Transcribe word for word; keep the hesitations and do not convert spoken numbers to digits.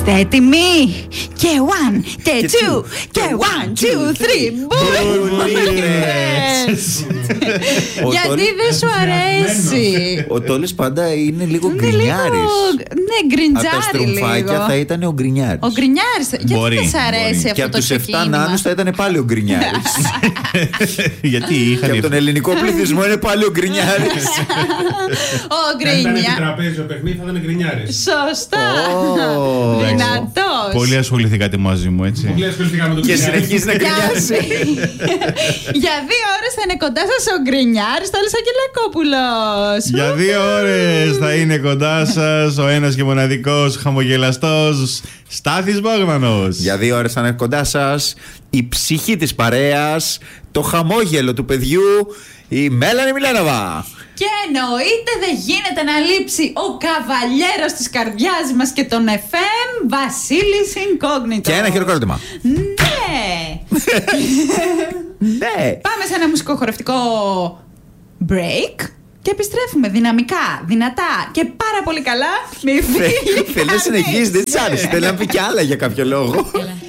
Είστε έτοιμοι? Και one, και two, και one, two, three. Γιατί δεν σου αρέσει? Ο Τόλης πάντα είναι λίγο γκρινιάρης. Ναι, γκριντζάρι από τα στρομφάκια λίγο. θα ήταν ο γκρινιάρης. Ο γκρινιάρης. Γιατί Μπορεί, δεν σ' αρέσει μπορεί. αυτό Και από το τους επτά ξεκίνημα? νάνους θα ήταν πάλι ο γκρινιάρης. Γιατί Και είχαν. από τον ελληνικό πληθυσμό είναι πάλι ο γκρινιάρης. Ο Αν ήταν επί γκρινιά. τραπέζι ο παιχνίδι θα ήταν γκρινιάρης. Σωστά. Ω, Δυνατός. Πολύ ασχοληθήκατε μαζί μου, έτσι. Πολύ ασχοληθήκαμε με τον Και γκρινιάρη. συνεχίζει να Για γκρινιάζει. Για δύο ώρες θα είναι κοντά σας ο γκρινιάρης Τόλης Αγγελακόπουλος. Για δύο ώρες θα είναι κοντά σας ο ένας και μοναδικός χαμογελαστός Στάθης Μπόγδανος. Για δύο ώρες θα είναι κοντά σας η ψυχή της παρέας, το χαμόγελο του παιδιού, η Μέλανη Μιλένοβα. Και εννοείται δεν γίνεται να λείψει ο καβαλιέρος της καρδιάς μας και τον εφ εμ Βασίλης Ινκόγνητο. Και ένα χειροκρότημα. Ναι. Ναι. Πάμε σε ένα μουσικοχορευτικό break και επιστρέφουμε δυναμικά, δυνατά και πάρα πολύ καλά. Μη φύγει Θέλει να κανείς. συνεχίσει, δεν της άρεσε. Θέλει να πει κι άλλα για κάποιο λόγο. Έλα.